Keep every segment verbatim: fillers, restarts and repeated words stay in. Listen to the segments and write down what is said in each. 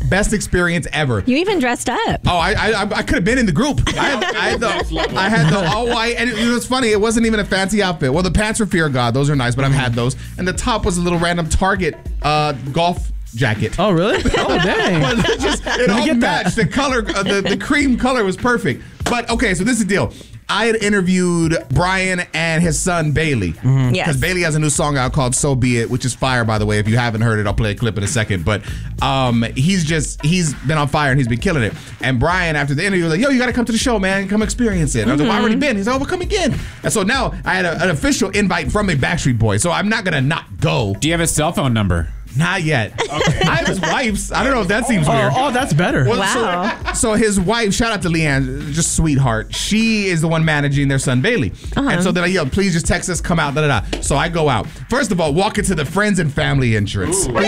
Best experience ever. You even dressed up. Oh, I I, I could have been in the group. I had, I had the I had the all white, and it, it was funny. It wasn't even a fancy outfit. Well, the pants were Fear of God. Those are nice, but I've had those. And the top was a little random Target uh, golf jacket. Oh, really? Oh, dang. Well, it just, it all matched. The color, uh, the, the cream color was perfect. But, okay, so this is the deal. I had interviewed Brian and his son, Bailey. Mm-hmm. Because Yes. Bailey has a new song out called So Be It, which is fire, by the way. If you haven't heard it, I'll play a clip in a second. But um, he's just, he's been on fire and he's been killing it. And Brian, after the interview, was like, yo, you got to come to the show, man. Come experience it. And I was like, well, I already been. He's like, oh, well, come again. And so now I had a, an official invite from a Backstreet Boy. So I'm not going to not go. Do you have his cell phone number? Not yet. Okay. I have his wife's. I don't know if that seems Oh, weird. oh, that's better. Well, Wow. So, so his wife, shout out to Leanne, just sweetheart. She is the one managing their son Bailey, Uh-huh. and so they're like, "Yo, please just text us, come out." Da da da. So I go out. First of all, walk into the friends and family entrance. Ooh.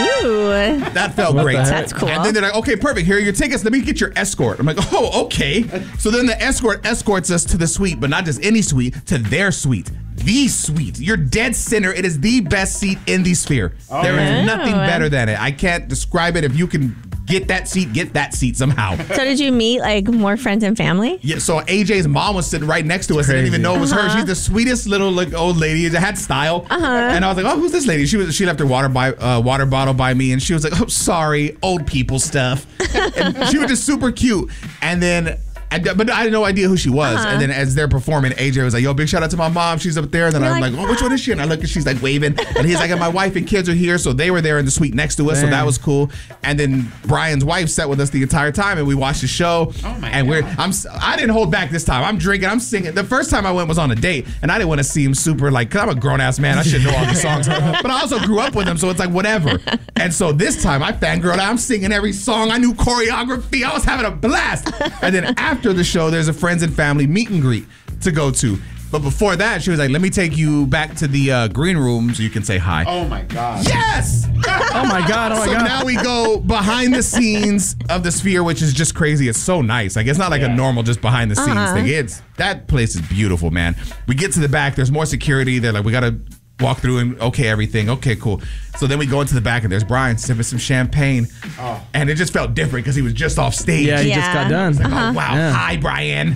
That felt What great. the heck? That's cool. And then they're like, "Okay, perfect. Here are your tickets. Let me get your escort." I'm like, "Oh, okay." So then the escort escorts us to the suite, but not just any suite, to their suite. The suite. You're dead center. It is the best seat in the Sphere. Oh, there yeah. is nothing better than it. I can't describe it. If you can get that seat, get that seat somehow. So did you meet like more friends and family? Yeah, so A J's mom was sitting right next to us. I didn't even know it was her. She's the sweetest little like old lady. That had style. Uh-huh. And I was like, oh, who's this lady? She was she left her water by uh, water bottle by me, and she was like, oh, sorry, old people stuff. And she was just super cute. And then. And, but I had no idea who she was. Uh-huh. And then as they're performing, A J was like, yo, big shout out to my mom. She's up there. And then You're I'm like, like, oh, which one is she? And I look and she's like waving. And he's like, and my wife and kids are here. So they were there in the suite next to us. Dang. So that was cool. And then Brian's wife sat with us the entire time and we watched the show. Oh my and we're God. I'm I didn't hold back this time. I'm drinking, I'm singing. The first time I went was on a date and I didn't want to seem super like, cause I'm a grown ass man. I should know all these songs. But I also grew up with them. So it's like whatever. And so this time I fangirled out. I'm singing every song. I knew choreography. I was having a blast. And then after the show, there's a friends and family meet and greet to go to. But before that, she was like, let me take you back to the uh, green room so you can say hi. Oh my God. Yes! Oh my God, oh my so God. now we go behind the scenes of the Sphere, which is just crazy. It's so nice. Like, it's not like Yeah. a normal just behind the scenes Uh-huh. thing. It's that place is beautiful, man. We get to the back. There's more security. They're like, we got to walk through and okay, everything. Okay, cool. So then we go into the back and there's Brian sipping some champagne. Oh. And it just felt different because he was just off stage. Yeah, he Yeah. just got done. Like, oh, wow. Yeah. Hi, Brian.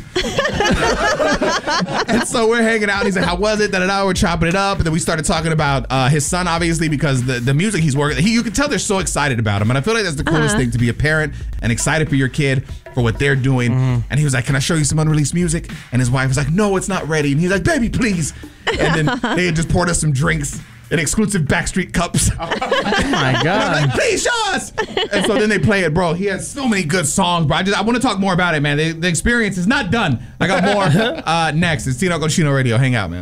And so we're hanging out. And he's like, how was it? Da, da, da. We're chopping it up. And then we started talking about uh, his son, obviously, because the, the music he's working, he, you can tell they're so excited about him. And I feel like that's the coolest Uh-huh. thing, to be a parent and excited for your kid for what they're doing. Mm-hmm. And he was like, can I show you some unreleased music? And his wife was like, no, it's not ready. And he's like, baby, please. And then they had just poured us some drinks in exclusive Backstreet cups. Oh my And I'm God. like, please show us. And so then they play it, bro. He has so many good songs, bro. I just I want to talk more about it, man. The, the experience is not done. I got more uh, next. It's Tino Cochino Radio. Hang out, man.